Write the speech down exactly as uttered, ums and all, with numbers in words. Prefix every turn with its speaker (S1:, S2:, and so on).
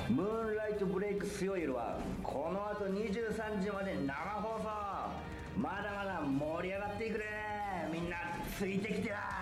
S1: ムーンライトブレイクスヨイルはこの後にじゅうさんじまで生放送。まだまだ盛り上がっていくね。みんなついてきてな。